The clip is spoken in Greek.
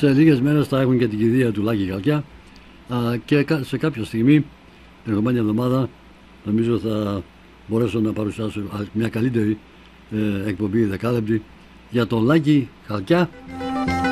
σε λίγες μέρες θα έχουν και την κηδεία του Λάκη Χαλκιά και σε κάποια στιγμή, την ερχομένη εβδομάδα, νομίζω θα μπορέσω να παρουσιάσω μια καλύτερη εκπομπή δεκάλεπτη για τον Λάκη Χαλκιά.